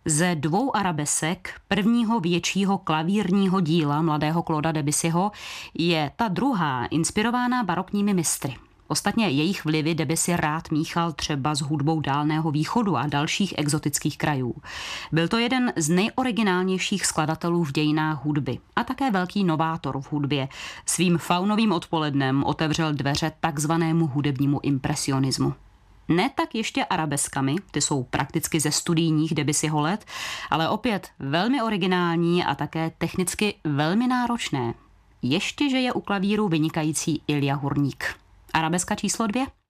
Ze dvou arabesek prvního většího klavírního díla mladého Clauda Debussyho je ta druhá inspirována barokními mistry. Ostatně jejich vlivy Debussy rád míchal třeba s hudbou Dálného východu a dalších exotických krajů. Byl to jeden z nejoriginálnějších skladatelů v dějinách hudby a také velký novátor v hudbě. Svým faunovým odpolednem otevřel dveře takzvanému hudebnímu impresionismu. Ne tak ještě arabeskami, ty jsou prakticky ze studijních Debussyho let, ale opět velmi originální a také technicky velmi náročné. Ještě, že je u klavíru vynikající Ilja Hurník. Arabeska číslo 2.